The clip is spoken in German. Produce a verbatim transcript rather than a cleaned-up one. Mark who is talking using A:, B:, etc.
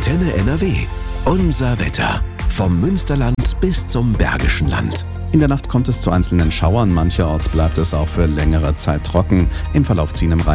A: Antenne N R W. Unser Wetter. Vom Münsterland bis zum Bergischen Land.
B: In der Nacht kommt es zu einzelnen Schauern. Mancherorts bleibt es auch für längere Zeit trocken. Im Verlauf ziehen im Rhein